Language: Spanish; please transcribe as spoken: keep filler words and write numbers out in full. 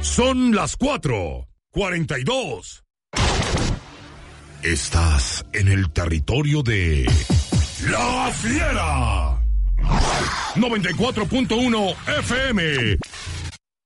Son las cuatro cuarenta y dos. Estás en el territorio de La Fiera. noventa y cuatro punto uno F M.